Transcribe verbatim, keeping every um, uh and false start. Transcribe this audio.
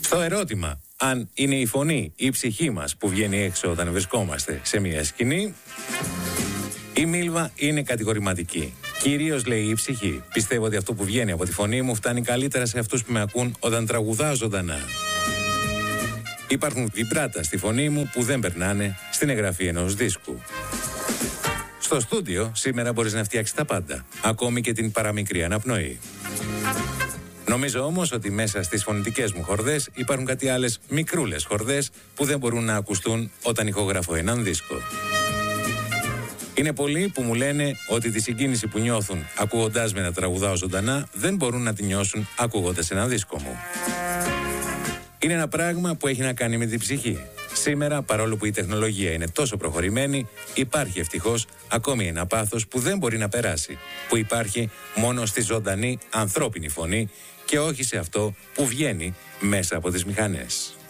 Στο ερώτημα αν είναι η φωνή ή η ψυχή μας που βγαίνει έξω όταν βρισκόμαστε σε μια σκηνή, η Μίλβα είναι κατηγορηματική. Κυρίως λέει η ψυχή. Πιστεύω ότι αυτό που βγαίνει από τη φωνή μου φτάνει καλύτερα σε αυτούς που με ακούν όταν τραγουδάω ζωντανά. Υπάρχουν βιμπράτα στη φωνή μου που δεν περνάνε στην εγγραφή ενός δίσκου. Στο στούντιο σήμερα μπορείς να φτιάξεις τα πάντα, ακόμη και την παραμικρή αναπνοή. Νομίζω όμως ότι μέσα στις φωνητικές μου χορδές υπάρχουν κάτι άλλες μικρούλες χορδές που δεν μπορούν να ακουστούν όταν ηχογραφώ έναν δίσκο. Είναι πολλοί που μου λένε ότι τη συγκίνηση που νιώθουν ακούγοντάς με να τραγουδάω ζωντανά δεν μπορούν να τη νιώσουν ακούγοντας ένα δίσκο μου. Είναι ένα πράγμα που έχει να κάνει με την ψυχή. Σήμερα, παρόλο που η τεχνολογία είναι τόσο προχωρημένη, υπάρχει ευτυχώς ακόμη ένα πάθος που δεν μπορεί να περάσει, που υπάρχει μόνο στη ζωντανή ανθρώπινη φωνή και όχι σε αυτό που βγαίνει μέσα από τις μηχανές.